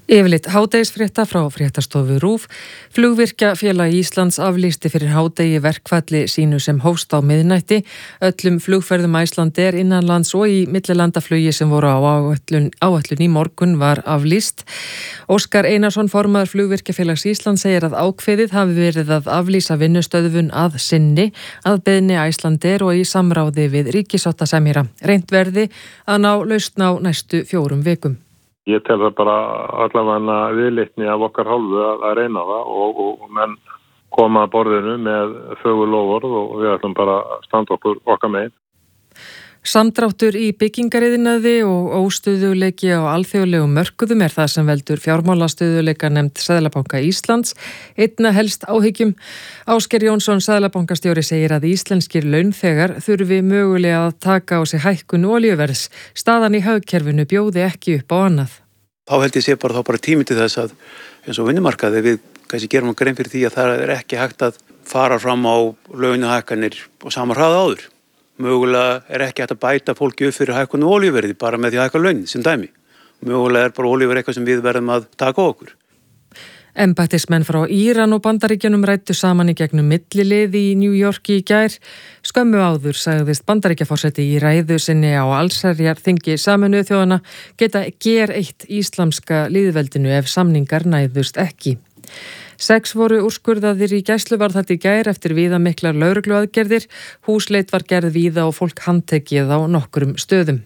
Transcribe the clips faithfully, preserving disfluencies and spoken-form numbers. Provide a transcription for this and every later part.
Yfirleitt hádegisfrétta frá fréttastofu RÚV. Flugvirkjafélag Íslands aflýsti fyrir hádegi verkfalli sínu sem hófst á miðnætti. Öllum flugferðum Icelandair innanlands og í millilandaflugi sem voru á áætlun, áætlun í morgun var aflýst. Óskar Einarsson, formaður Flugvirkjafélags Íslands, segir að ákveðið hafi verið að aflýsa vinnustöðvun að sinni að beiðni Icelandair og í samráði við ríkissáttasemjara. Reynt verði að ná lausn á næstu fjórum vikum. Ég tel það bara allavega viðleitni af okkar hálfu að, að reyna það og, og menn koma að borðinu með fögur loforð og við ætlum bara að standa okkur okkar megin. Samdráttur í byggingariðnaði og óstöðuleiki á alþjóðlegum mörkuðum er það sem veldur fjármálastöðuleika nefnd Seðlabanka Íslands einna helst áhyggjum. Ásgeir Jónsson, seðlabankastjóri, segir að íslenskir launþegar þurfi mögulega að taka á sig hækkun olíuverðs. Staðan í hagkerfinu bjóði ekki upp á annað. Þá held ég sé bara þá bara tími til þess að eins og vinnumarkaði við kannski gerum okkur grein fyrir því að það er ekki hægt að fara fram á launahækkanir og sama hraða áður. Mögulega er ekki hægt að bæta fólki upp fyrir hækkun og olíuverði bara með því að hækka laun sem dæmi. Mögulega er bara olíuverð eitthvað sem við verðum að taka á okkur. Embættismenn frá Íran og Bandaríkjunum ræddu saman í gegnum millilið í New York í gær. Skömmu áður sagðist Bandaríkjaforseti í ræðu sinni á allsherjarþingi Sameinuðu þjóðanna geta gereitt íslamska lýðveldinu ef samningar næðust ekki. Sex voru úrskurðaðir í gæsluvarðhald í gær eftir viðamiklar lögregluaðgerðir. Húsleit var gerð víða og fólk handtekið á nokkrum stöðum.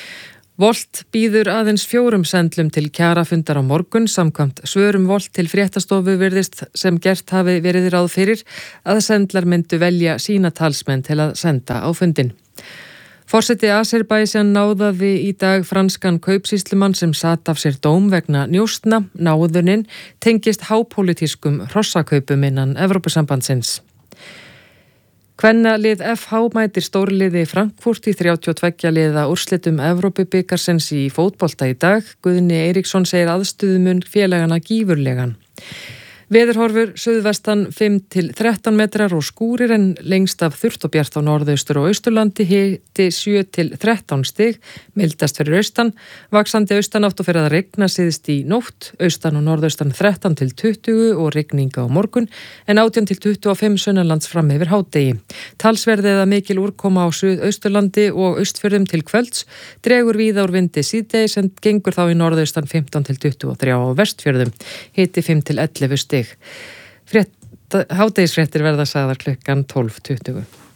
Volt býður aðeins fjórum sendlum til kjarafundar á morgun. Samkvæmt svörum Volt til fréttastofu virðist sem gert hafi verið ráð fyrir að sendlar myndu velja sína talsmenn til að senda á fundin. Forseti Azerbaijan náðaði í dag franskan kaupsýslumann sem sat af sér dóm vegna njósna. Náðunin tengist hápólitískum hrossakaupum innan Evrópusambandsins. Kvennalið F H mætir stórliði Frankfurt í þrjátíu og tveggja liða úrslitum Evrópubikarsins í fótbolta í dag. Guðni Eiríksson segir aðstöðumun félagana gífurlegan. Veðurhorfur suðvestan fimm til þrettán metrar og skúrir en lengst af þurrt og bjart á norðaustur og austurlandi, hiti sjö til þrettán stig, mildast fyrir austan, vaxandi austanátt og fyrir að regna síðst í nótt, austan og norðaustan þrettán til tuttugu og rigninga á morgun, en átján til tuttugu og fimm sunnanlands fram yfir hádegi. Talsverði eða mikil úrkoma á suðausturlandi og austfjörðum til kvölds, dregur víða úr vindi síðdegis en gengur þá í norðaustan fimmtán til tuttugu og þrjú á vestfjörðum, hiti fimm til ellefu stig. Hádegisfréttir verða sagðar klukkan tólf tuttugu.